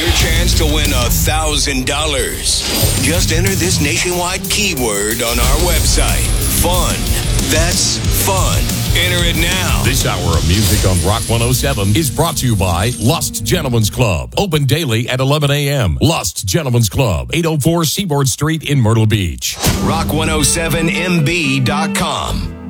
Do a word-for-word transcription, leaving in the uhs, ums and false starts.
your chance to win a thousand dollars. Just enter this nationwide keyword on our website. Fun. That's fun. Enter it now. This hour of music on Rock one oh seven is brought to you by Lust Gentlemen's Club. Open daily at eleven a.m. Lust Gentlemen's Club, eight oh four Seaboard Street in Myrtle Beach. rock one oh seven M B dot com.